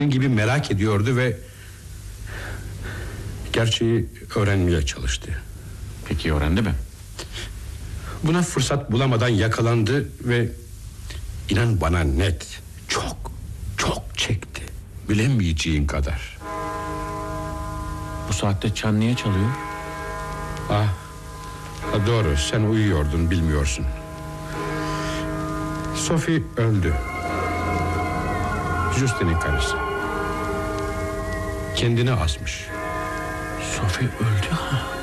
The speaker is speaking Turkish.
gibi merak ediyordu ve gerçeği öğrenmeye çalıştı. Peki öğrendi mi? Buna fırsat bulamadan yakalandı ve inan bana net, çok çekti. Bilemeyeceğin kadar. Bu saatte çan niye çalıyor? Doğru, sen uyuyordun, bilmiyorsun. Sophie öldü. Justin'in karısı. Kendini asmış. Sophie öldü ha.